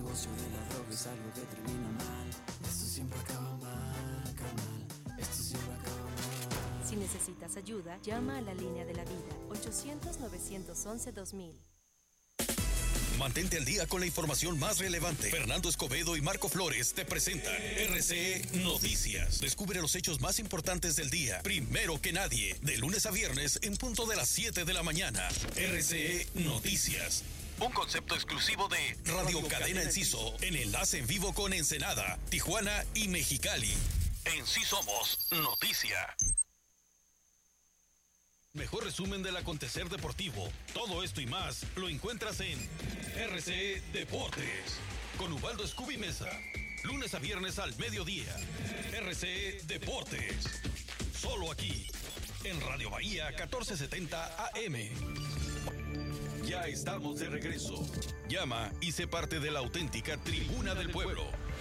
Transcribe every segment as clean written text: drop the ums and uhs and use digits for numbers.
negocio de la droga es algo que termina mal. Esto siempre acaba mal, carnal. Esto siempre acaba mal. Si necesitas ayuda, llama a la línea de la vida, 800-911-2000. Mantente al día con la información más relevante. Fernando Escobedo y Marco Flores te presentan RCE Noticias. Descubre los hechos más importantes del día, primero que nadie, de lunes a viernes en punto de las 7 de la mañana. RCE Noticias. Un concepto exclusivo de Radio Cadena Enciso, en enlace en vivo con Ensenada, Tijuana y Mexicali. En Sí Somos Noticia. Mejor resumen del acontecer deportivo. Todo esto y más lo encuentras en RCE Deportes con Ubaldo Scooby Mesa. Lunes a viernes al mediodía. RCE Deportes. Solo aquí, en Radio Bahía 1470 AM. Ya estamos de regreso. Llama y sé parte de la auténtica Tribuna del Pueblo.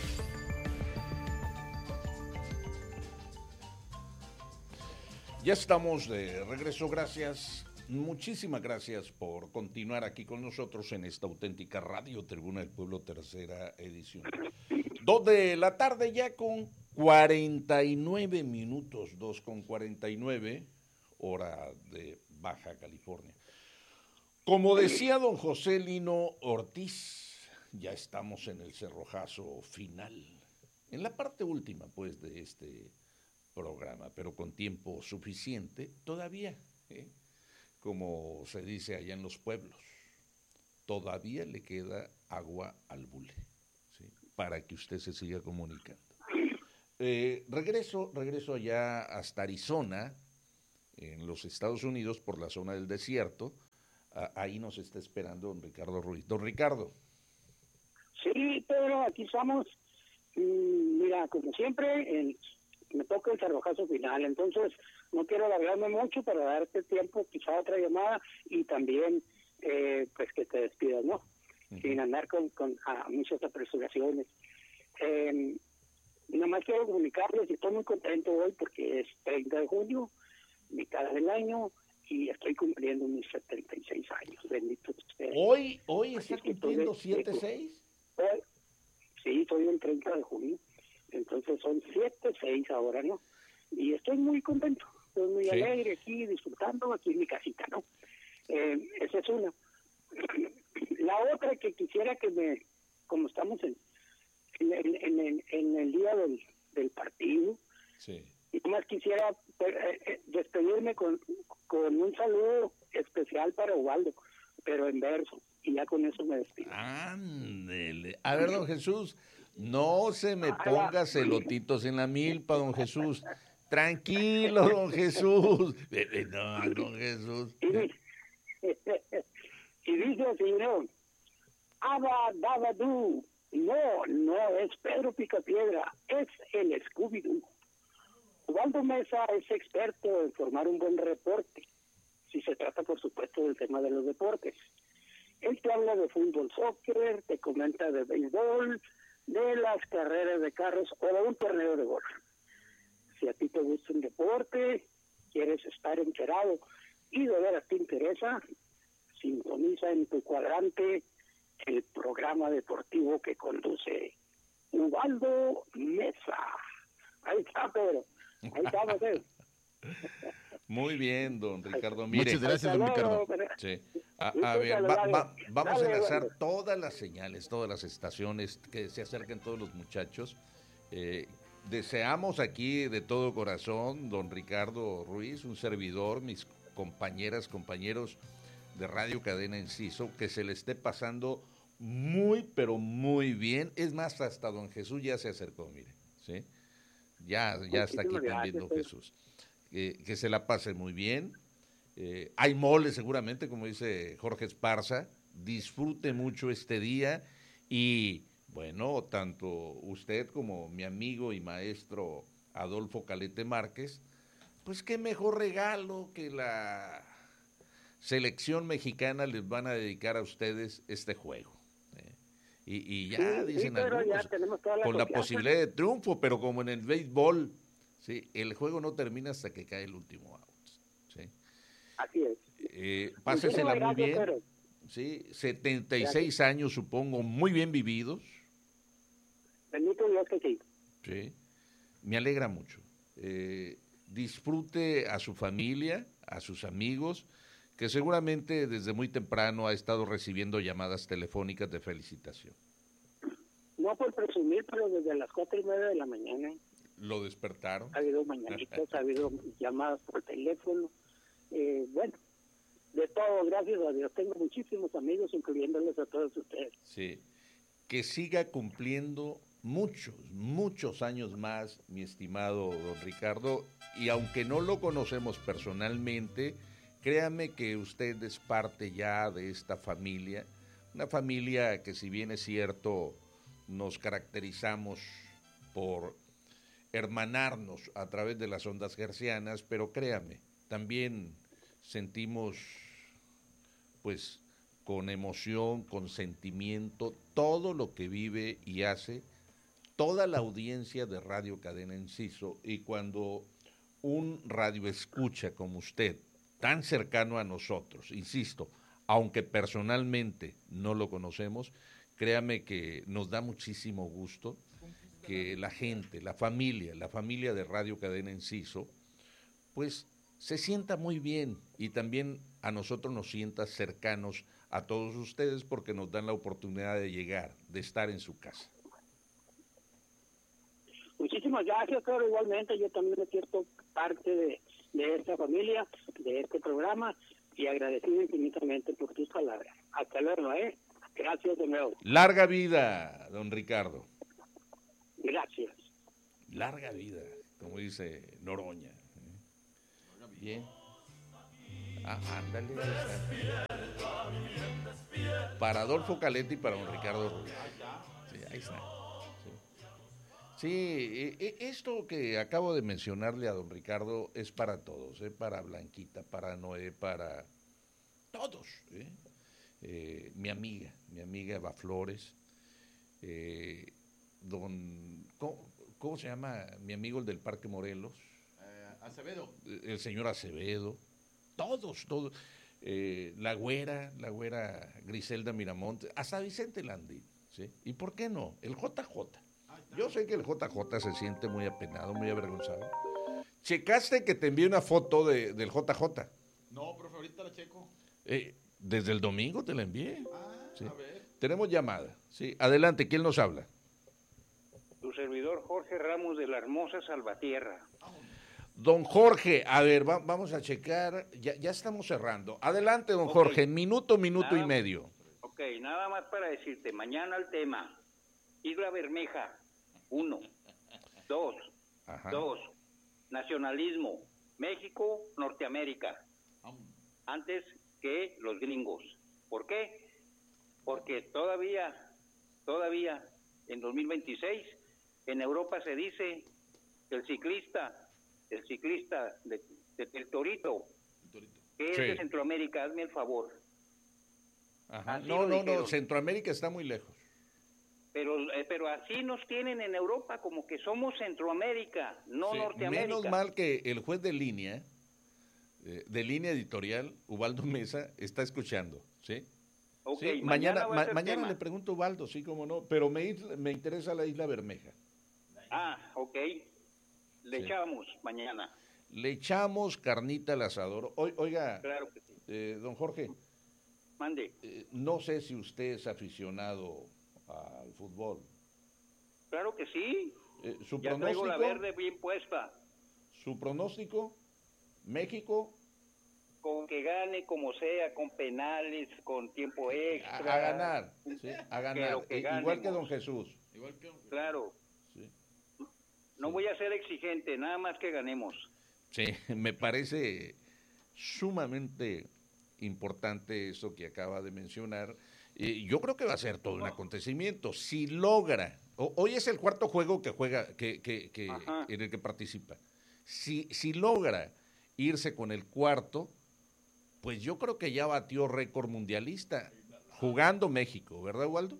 Ya estamos de regreso, gracias, muchísimas gracias por continuar aquí con nosotros en esta auténtica Radio Tribuna del Pueblo, tercera edición. 2 de la tarde ya con 49 minutos, 2:49, hora de Baja California. Como decía don José Lino Ortiz, ya estamos en el cerrojazo final, en la parte última pues de este programa, pero con tiempo suficiente todavía, como se dice allá en los pueblos, todavía le queda agua al bule, ¿sí? Para que usted se siga comunicando. Regreso allá hasta Arizona, en los Estados Unidos, por la zona del desierto. Ahí nos está esperando don Ricardo Ruiz. Don Ricardo. Sí, Pedro, aquí estamos. Mira, como siempre, me toca el cerrojazo final, entonces no quiero alargarme mucho para darte tiempo, quizá otra llamada, y también pues que te despidas, ¿no? Uh-huh. Sin andar con muchas apresuraciones. Nada más quiero comunicarles y estoy muy contento hoy porque es 30 de junio, mitad del año, y estoy cumpliendo mis 76 años, bendito sea. ¿Hoy está cumpliendo 76? Sí, soy el 30 de junio. Entonces son 7-6 ahora, ¿no? Y estoy muy contento, estoy muy alegre aquí, disfrutando aquí en mi casita, ¿no? Esa es una. La otra que quisiera como estamos en el día del partido, sí. Y más quisiera despedirme con un saludo especial para Ubaldo, pero en verso, y ya con eso me despido. Ándele. A ver, don Jesús, no se me ponga celotitos en la milpa, don Jesús. Tranquilo, don Jesús. No, don Jesús. Y dice así, ¿no? Abba, daba, du. No es Pedro Picapiedra, es el Scooby-Doo. Ubaldo Mesa es experto en formar un buen reporte, si se trata, por supuesto, del tema de los deportes. Él te habla de fútbol, soccer, te comenta de béisbol, de las carreras de carros o de un torneo de golf. Si a ti te gusta un deporte, quieres estar enterado y de veras te interesa, sintoniza en tu cuadrante el programa deportivo que conduce Ubaldo Mesa. Ahí está, Pedro. Ahí estamos, Muy bien, don Ricardo. Mire, muchas gracias, don Ricardo. Sí. A ver, vamos a enlazar todas las señales, todas las estaciones, que se acerquen todos los muchachos. Deseamos aquí de todo corazón, don Ricardo Ruiz, un servidor, mis compañeras, compañeros de Radio Cadena Enciso, que se le esté pasando muy, pero muy bien. Es más, hasta don Jesús ya se acercó, mire, ¿sí? Ya está aquí también don Jesús. Que se la pase muy bien. Hay mole seguramente, como dice Jorge Esparza. Disfrute mucho este día y, bueno, tanto usted como mi amigo y maestro Adolfo Calete Márquez, pues qué mejor regalo que la selección mexicana les van a dedicar a ustedes este juego. Y ya dicen algunos, ya con la posibilidad de triunfo, pero como en el béisbol, ¿sí? El juego no termina hasta que cae el último out, ¿sí? Así es. Pásesela muy bien. ¿sí? 76 años, supongo, muy bien vividos. Bendito Dios que sí. Sí, me alegra mucho. Disfrute a su familia, a sus amigos, que seguramente desde muy temprano ha estado recibiendo llamadas telefónicas de felicitación. No por presumir, pero desde las 4:30 de la mañana. ¿Lo despertaron? Ha habido mañanitas, ha habido llamadas por teléfono. Bueno, de todo, gracias a Dios. Tengo muchísimos amigos, incluyéndoles a todos ustedes. Sí, que siga cumpliendo muchos años más, mi estimado don Ricardo, y aunque no lo conocemos personalmente, créame que usted es parte ya de esta familia, una familia que, si bien es cierto, nos caracterizamos por hermanarnos a través de las ondas hercianas, pero créame, también sentimos, pues, con emoción, con sentimiento, todo lo que vive y hace toda la audiencia de Radio Cadena Enciso. Y cuando un radioescucha como usted, tan cercano a nosotros, insisto, aunque personalmente no lo conocemos, créame que nos da muchísimo gusto que la gente, la familia de Radio Cadena Enciso, pues se sienta muy bien, y también a nosotros nos sienta cercanos a todos ustedes, porque nos dan la oportunidad de llegar, de estar en su casa. Muchísimas gracias, pero igualmente yo también me siento parte de esta familia, de este programa, y agradecido infinitamente por tus palabras. Hasta luego, Gracias de nuevo. Larga vida, don Ricardo. Gracias. Larga vida, como dice Noroña. Bien. Ándale. Para Adolfo Caleta y para don Ricardo Ruiz. Sí, ahí está. Sí, esto que acabo de mencionarle a don Ricardo es para todos, para Blanquita, para Noé, para todos. Mi amiga Eva Flores, ¿cómo se llama mi amigo el del Parque Morelos? Acevedo. El señor Acevedo, todos. La güera Griselda Miramonte, hasta Vicente Landi, ¿sí? ¿Y por qué no? El JJ. Yo sé que el JJ se siente muy apenado, muy avergonzado. ¿Checaste que te envié una foto del JJ? No, profe, ahorita la checo. Desde el domingo te la envié. Sí. A ver. Tenemos llamada. Sí, adelante, ¿quién nos habla? Tu servidor Jorge Ramos de la hermosa Salvatierra. Don Jorge, a ver, vamos a checar, ya estamos cerrando. Adelante, don Jorge, minuto y medio. Ok, nada más para decirte, mañana el tema, Isla Bermeja, 1, 2, nacionalismo, México, Norteamérica, antes que los gringos. ¿Por qué? Porque todavía, en 2026, en Europa se dice que el ciclista del Torito, que es de Centroamérica, hazme el favor. Ajá. No, Centroamérica está muy lejos. Pero así nos tienen en Europa, como que somos Centroamérica, no Norteamérica. Menos mal que el juez de línea editorial, Ubaldo Mesa, está escuchando, ¿sí? Okay, sí, mañana le pregunto a Ubaldo, sí, cómo no, pero me interesa la Isla Bermeja. Ok. Le echamos mañana. Le echamos carnita al asador. Oiga, claro que sí. Don Jorge. Mande. No sé si usted es aficionado al fútbol. Claro que sí. ¿Su ya pronóstico? Traigo la verde bien puesta. ¿Su pronóstico? ¿México? Con que gane como sea, con penales, con tiempo extra. A ganar, sí, a ganar. Igual que don Jesús. Claro. Sí. No voy a ser exigente, nada más que ganemos. Sí, me parece sumamente importante eso que acaba de mencionar. Yo creo que va a ser todo un acontecimiento. Si logra, hoy es el cuarto juego que juega, en el que participa. Si logra irse con el cuarto, pues yo creo que ya batió récord mundialista jugando México, ¿verdad, Waldo?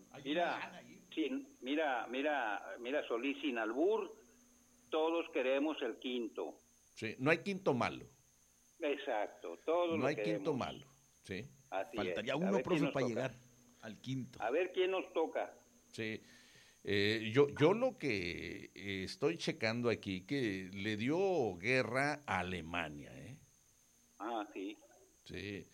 Mira, Solís, sin albur, todos queremos el quinto. Sí, no hay quinto malo. Exacto, todos no lo hay queremos. quinto malo, sí. Así Faltaría es. uno, profe, para llegar al quinto. A ver quién nos toca. Sí. Yo lo que estoy checando aquí, que le dio guerra a Alemania, ¿eh? Ah, sí. Sí.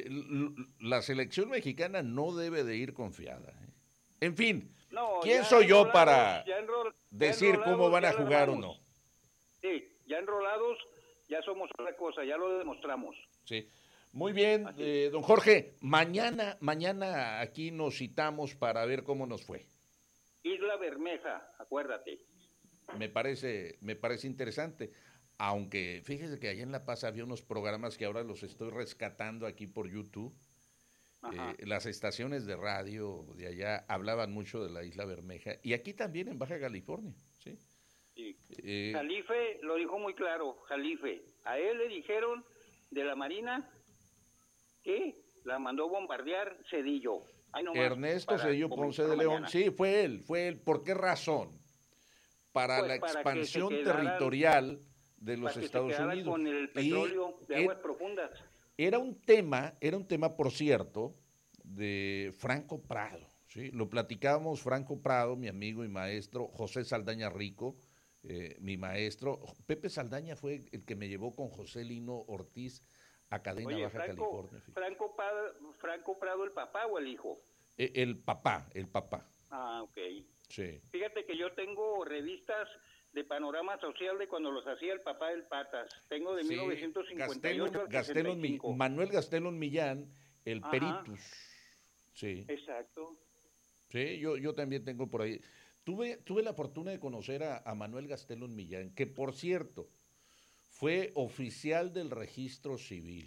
La selección mexicana no debe de ir confiada, ¿eh? En fin, No, ¿quién soy yo para ya decir cómo van a jugar o no? Sí, ya enrolados, ya somos otra cosa, ya lo demostramos. Sí. Muy bien, don Jorge, mañana aquí nos citamos para ver cómo nos fue. Isla Bermeja, acuérdate. Me parece interesante, aunque fíjese que allá en La Paz había unos programas que ahora los estoy rescatando aquí por YouTube. Las estaciones de radio de allá hablaban mucho de la Isla Bermeja y aquí también en Baja California, ¿sí? Sí. Jalife lo dijo muy claro, Jalife. A él le dijeron de la Marina que la mandó bombardear Zedillo. Ernesto Zedillo Ponce de León, sí, fue él. ¿Por qué razón? Para la expansión territorial de los Estados Unidos. Con el petróleo de aguas profundas. Era un tema, por cierto, de Franco Prado, ¿sí? Lo platicábamos Franco Prado, mi amigo y maestro, José Saldaña Rico, mi maestro. Pepe Saldaña fue el que me llevó con José Lino Ortiz a Cadena Baja California. Franco Prado, ¿el papá o el hijo? El papá. Ah, ok. Sí. Fíjate que yo tengo revistas de panorama social de cuando los hacía el papá del Patas. Tengo de 1958 al 65. Manuel Gastelum Millán, el Peritus. Sí. Exacto. Sí, yo también tengo por ahí. Tuve la fortuna de conocer a Manuel Gastelum Millán, que por cierto fue oficial del registro civil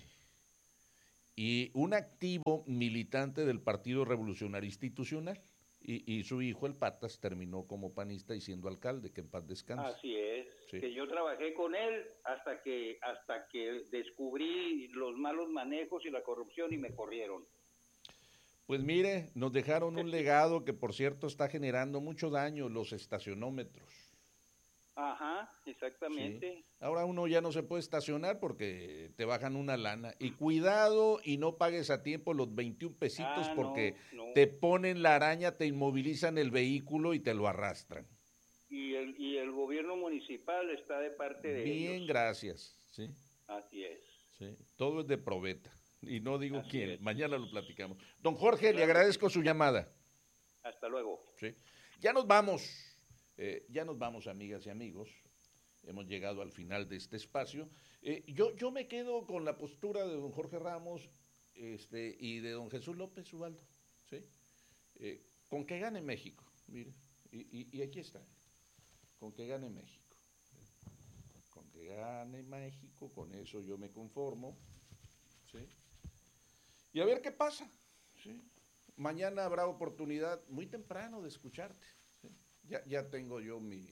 y un activo militante del Partido Revolucionario Institucional. Y su hijo, el Patas, terminó como panista y siendo alcalde, que en paz descanse. Así es, sí. Que yo trabajé con él hasta que descubrí los malos manejos y la corrupción y me corrieron. Pues mire, nos dejaron un legado que por cierto está generando mucho daño, los estacionómetros. Ajá, exactamente. Sí. Ahora uno ya no se puede estacionar porque te bajan una lana. Y cuidado y no pagues a tiempo los 21 pesitos porque no. Te ponen la araña, te inmovilizan el vehículo y te lo arrastran. Y el gobierno municipal está de parte de ellos. Bien, gracias. Sí. Así es. Sí. Todo es de probeta. Y no digo Así quién. es. Mañana lo platicamos. Don Jorge, le agradezco su llamada. Hasta luego. Sí. Ya nos vamos. Amigas y amigos. Hemos llegado al final de este espacio. Yo me quedo con la postura de don Jorge Ramos y de don Jesús López Ubaldo. ¿Sí? Con que gane México. Mire, y aquí está. Con que gane México. Con que gane México, con eso yo me conformo. ¿Sí? Y a ver qué pasa. ¿Sí? Mañana habrá oportunidad muy temprano de escucharte. Ya tengo yo mi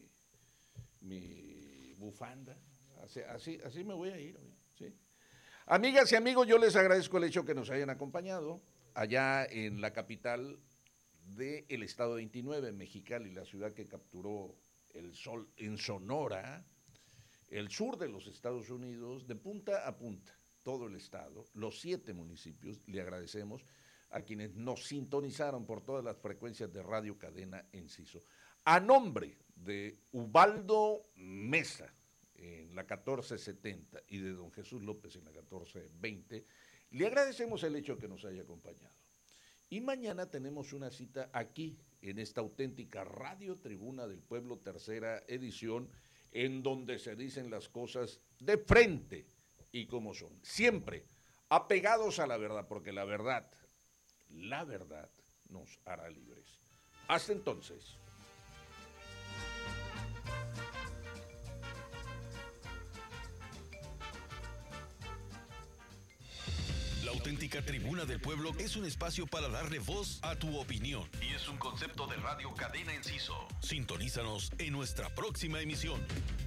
bufanda, así me voy a ir hoy, ¿sí? Amigas y amigos, yo les agradezco el hecho que nos hayan acompañado allá en la capital del estado 29, Mexicali, la ciudad que capturó el sol en Sonora, el sur de los Estados Unidos, de punta a punta, todo el estado, los 7 municipios. Le agradecemos a quienes nos sintonizaron por todas las frecuencias de Radio Cadena Enciso. A nombre de Ubaldo Mesa en la 1470 y de don Jesús López en la 1420, le agradecemos el hecho que nos haya acompañado. Y mañana tenemos una cita aquí, en esta auténtica Radio Tribuna del Pueblo, tercera edición, en donde se dicen las cosas de frente y como son. Siempre apegados a la verdad, porque la verdad nos hará libres. Hasta entonces. La auténtica Tribuna del Pueblo es un espacio para darle voz a tu opinión. Y es un concepto de Radio Cadena Enciso. Sintonízanos en nuestra próxima emisión.